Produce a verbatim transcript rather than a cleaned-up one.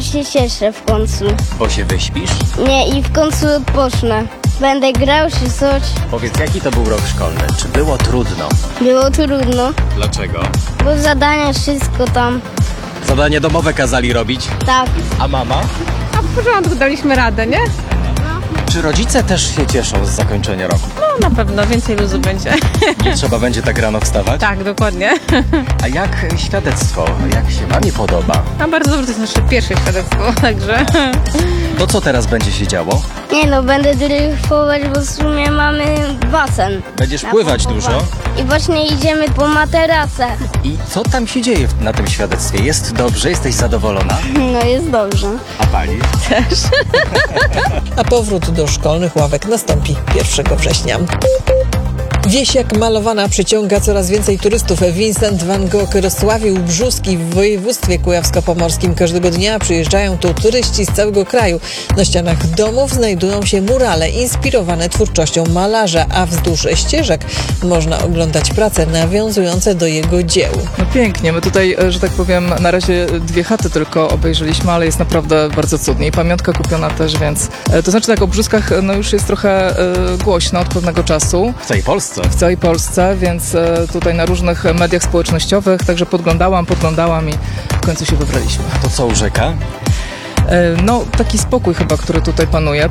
Bardzo się cieszę w końcu. Bo się wyśpisz? Nie, i w końcu odpocznę. Będę grał czy coś. Powiedz, jaki to był rok szkolny? Czy było trudno? Było trudno, Dlaczego? bo zadania, wszystko tam. Zadanie domowe kazali robić. Tak. A mama? A w porządku, daliśmy radę, nie? Czy rodzice też się cieszą z zakończenia roku? No na pewno, więcej luzu będzie. Nie trzeba będzie tak rano wstawać? Tak, dokładnie. A jak świadectwo? Jak się wami podoba? A bardzo dobrze, to jest nasze pierwsze świadectwo, także... To co teraz będzie się działo? Nie no, będę dryfować, bo w sumie mamy basen. Będziesz Na pływać pompowanie. dużo? I właśnie idziemy po materacę. I co tam się dzieje w- na tym świadectwie? Jest dobrze? Jesteś zadowolona? No jest dobrze. A pani? A powrót do szkolnych ławek nastąpi pierwszego września. Wieś jak malowana przyciąga coraz więcej turystów. Vincent van Gogh rozsławił Brzuski w województwie kujawsko-pomorskim. Każdego dnia przyjeżdżają tu turyści z całego kraju. Na ścianach domów znajdują się murale inspirowane twórczością malarza, a wzdłuż ścieżek można oglądać prace nawiązujące do jego dzieł. No pięknie, my tutaj, e, że tak powiem, na razie dwie chaty tylko obejrzeliśmy, ale jest naprawdę bardzo cudnie i pamiątka kupiona też, więc e, to znaczy tak, o Brzuskach e, no już jest trochę e, głośno od pewnego czasu W całej Polsce. w całej Polsce, więc e, tutaj na różnych mediach społecznościowych, także podglądałam, podglądałam i w końcu się wybraliśmy. To co u rzeka? E, no taki spokój chyba, który tutaj panuje.